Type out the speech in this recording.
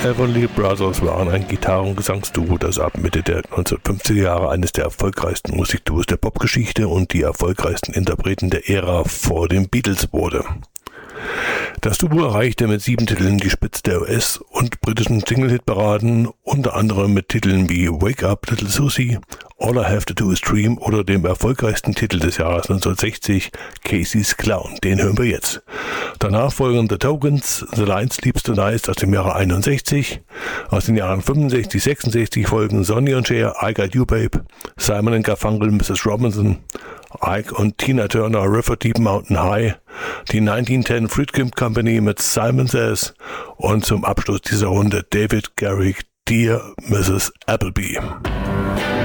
Everly Brothers waren ein Gitarren- und Gesangsduo, das ab Mitte der 1950er Jahre eines der erfolgreichsten Musikduos der Popgeschichte und die erfolgreichsten Interpreten der Ära vor den Beatles wurde. Das Duo erreichte mit 7 Titeln die Spitze der US- und britischen Single-Hit-Paraden, unter anderem mit Titeln wie Wake Up Little Susie, All I Have to Do Is Dream oder dem erfolgreichsten Titel des Jahres 1960, Casey's Clown. Den hören wir jetzt. Danach folgen The Tokens, The Line Sleeps Tonight aus dem Jahre 61. Aus den Jahren 65, 66 folgen Sonny und Cher, I Got You Babe, Simon & Garfunkel, Mrs. Robinson, Ike und Tina Turner, River Deep Mountain High, die 1910 Friedkin Company mit Simon Says und zum Abschluss dieser Runde David Garrick, Dear Mrs. Appleby.